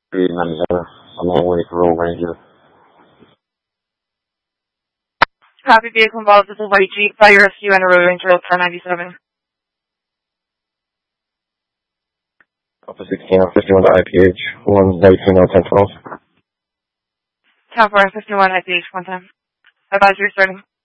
Manager. I'm on the way for Road Ranger. Copy vehicle involved. This is white Jeep Fire Rescue and a Road Ranger 1097. Alpha 16 on 51 to IPH. 192 now 1012. 10-4 51 IPH 110. Advisory starting.